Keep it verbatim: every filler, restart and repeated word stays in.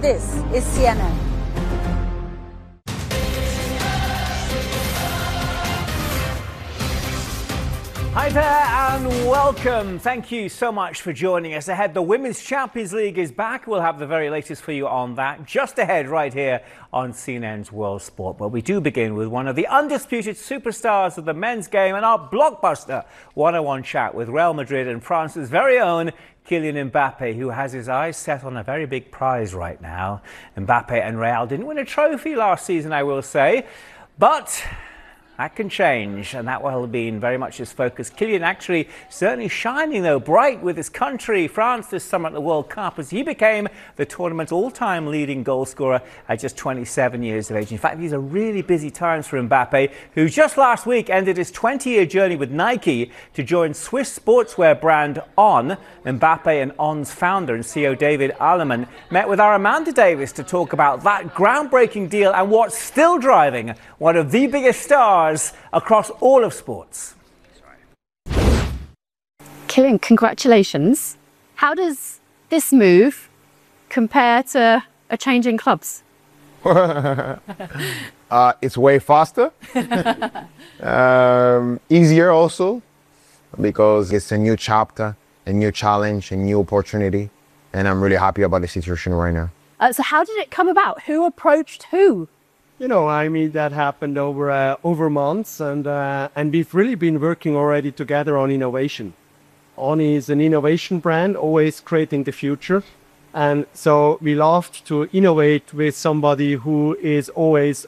This is C N N. Hi there and welcome. Thank you so much for joining us. Ahead, the Women's Champions League is back. We'll have the very latest for you on that just ahead right here on C N N's World Sport. But we do begin with one of the undisputed superstars of the men's game and our blockbuster one-on-one chat with Real Madrid and France's very own Kylian Mbappe, who has his eyes set on a very big prize right now. Mbappe and Real didn't win a trophy last season, I will say, but that can change, and that will have been very much his focus. Kylian actually certainly shining, though, bright with his country, France, this summer at the World Cup, as he became the tournament's all-time leading goal scorer at just twenty-seven years of age. In fact, these are really busy times for Mbappe, who just last week ended his twenty-year journey with Nike to join Swiss sportswear brand On. Mbappe and On's founder and C E O David Allemann met with our Amanda Davis to talk about that groundbreaking deal and what's still driving one of the biggest stars across all of sports. Kylian, congratulations. How does this move compare to a change in clubs? uh, it's way faster, um, easier also, because it's a new chapter, a new challenge, a new opportunity, and I'm really happy about the situation right now. Uh, so how did it come about? Who approached who? You know, I mean, that happened over uh, over months, and uh, and we've really been working already together on innovation. On is an innovation brand, always creating the future, and so we loved to innovate with somebody who is always